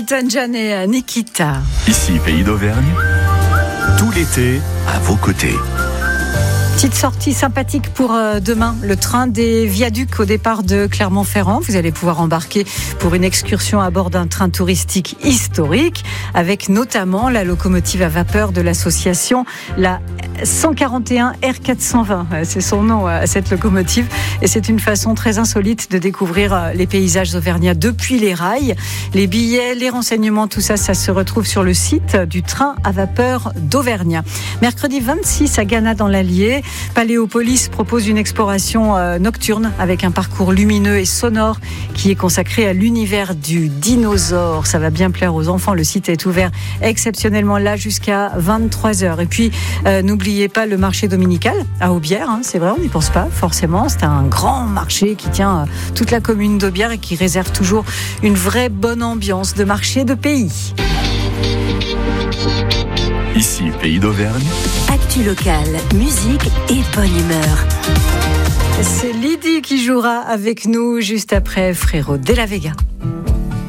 Elton John et Nikita. Ici, Pays d'Auvergne, tout l'été, à vos côtés. Petite sortie sympathique pour demain, le train des Viaducs au départ de Clermont-Ferrand. Vous allez pouvoir embarquer pour une excursion à bord d'un train touristique historique avec notamment la locomotive à vapeur de l'association, la 141 R420. C'est son nom, cette locomotive. Et c'est une façon très insolite de découvrir les paysages auvergnats depuis les rails. Les billets, les renseignements, tout ça, ça se retrouve sur le site du train à vapeur d'Auvergnat. Mercredi 26 à Gannat dans l'Allier, Paléopolis propose une exploration nocturne avec un parcours lumineux et sonore qui est consacré à l'univers du dinosaure. Ça va bien plaire aux enfants. Le site est ouvert exceptionnellement là jusqu'à 23h. Et puis, n'oubliez pas le marché dominical à Aubière. C'est vrai, on n'y pense pas forcément. C'est un grand marché qui tient toute la commune d'Aubière et qui réserve toujours une vraie bonne ambiance de marché de pays. Ici, Pays d'Auvergne. Actu locale, musique et bonne humeur. C'est Lydie qui jouera avec nous juste après Frérot de la Vega.